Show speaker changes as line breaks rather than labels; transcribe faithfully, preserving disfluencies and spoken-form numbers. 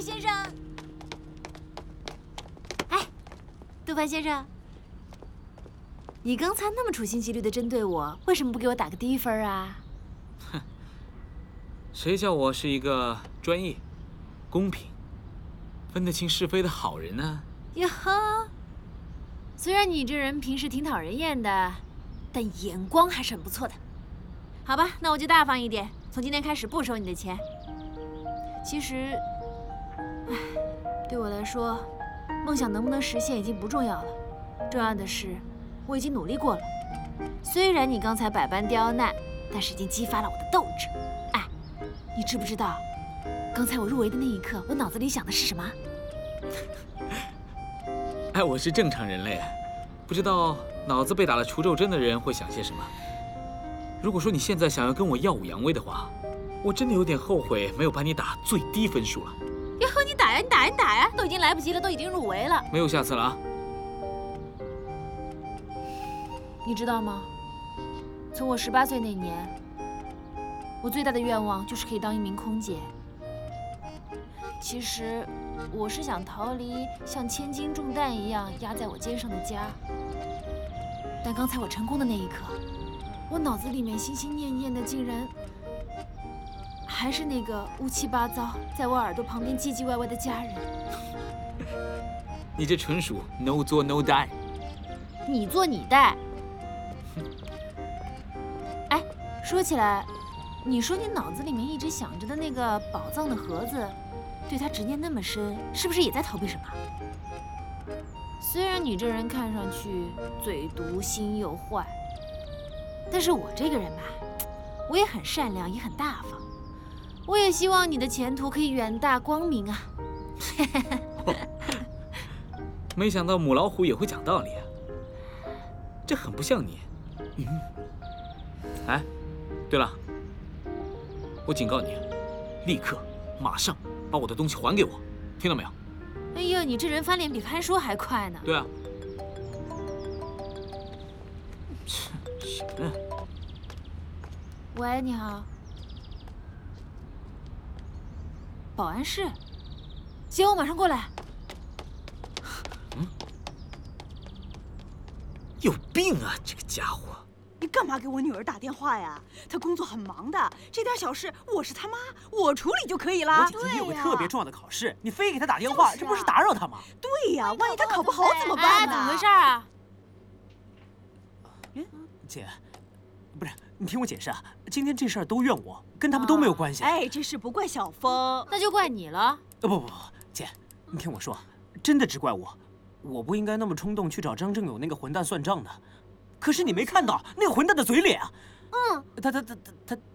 位先生。哎，杜凡先生，你刚才那么处心积虑地针对我，为什么不给我打个低分啊？
哼，谁叫我是一个专业、公平、分得清是非的好人呢？
哟呵，虽然你这人平时挺讨人厌的，但眼光还是很不错的。好吧，那我就大方一点，从今天开始不收你的钱。其实，唉，对我来说，梦想能不能实现已经不重要了，重要的是，我已经努力过了。虽然你刚才百般刁难，但是已经激发了我的斗志。哎，你知不知道，刚才我入围的那一刻，我脑子里想的是什么？
哎，我是正常人类，不知道脑子被打了除皱针的人会想些什么。如果说你现在想要跟我耀武扬威的话，我真的有点后悔没有把你打最低分数了。
哟呵，你打呀，你打呀，你打呀，都已经来不及了，都已经入围了。
没有下次了啊！
你知道吗？从我十八岁那年，我最大的愿望就是可以当一名空姐。其实，我是想逃离像千斤重担一样压在我肩上的家。但刚才我成功的那一刻，我脑子里面心心念念的竟然还是那个乌七八糟在我耳朵旁边唧唧歪歪的家人。
你这纯属 no 做 no die。
你做你带。哎，说起来，你说你脑子里面一直想着的那个宝藏的盒子，对他执念那么深，是不是也在逃避什么？虽然你这人看上去嘴毒心又坏，但是我这个人吧，我也很善良，也很大方。我也希望你的前途可以远大光明啊！
没想到母老虎也会讲道理啊，这很不像你。嗯。哎，对了，我警告你，立刻、马上把我的东西还给我，听到没有？
哎呦，你这人翻脸比翻书还快呢！
对啊。行啊。
喂，你好。保安室，行，我马上过来。
嗯，有病啊，这个家伙！
你干嘛给我女儿打电话呀？她工作很忙的，这点小事我是她妈，我处理就可以了。
我今天有个特别重要的考试，你非给她打电话，这不是打扰她吗？
对呀，万一她考不好怎么办
哎，
呢？
怎么回事啊？
嗯，姐，不是，你听我解释啊，今天这事儿都怨我，跟他们都没有关系。
哎，这事不怪小峰，
那就怪你了。
呃，不不不，姐，你听我说，真的只怪我，我不应该那么冲动去找张正友那个混蛋算账的。可是你没看到那个混蛋的嘴脸啊！
嗯，
他他他他他